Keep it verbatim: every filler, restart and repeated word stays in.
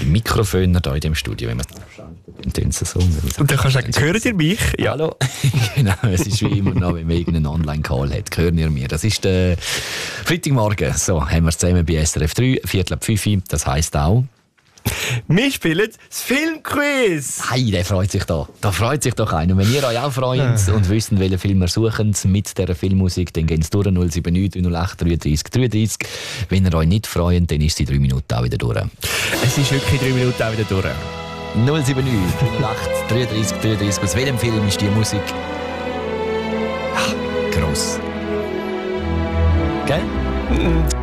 Mikrofone hier in dem Studio, wenn man den so sagen. Und dann kannst du sagen, hören ihr mich? Ja. Hallo. Genau, es ist wie immer noch, wenn man irgendeinen Online-Call hat. Hören ihr mir? Das ist der Freitagmorgen. So, haben wir es zusammen bei S R F drei, Viertel ab fünf. Das heisst auch... Wir spielen das Filmquiz! Hey, der freut sich da. Da freut sich doch einer. Und wenn ihr euch auch freut ah. und wisst, welchen Film wir suchen mit dieser Filmmusik, dann gehen Sie durch null sieben neun null acht drei drei drei drei. Wenn ihr euch nicht freut, dann ist die drei Minuten auch wieder durch. Es ist wirklich drei Minuten auch wieder durch. null sieben neun null acht drei drei drei drei. Aus welchem Film ist die Musik? Ah, gross. Gell?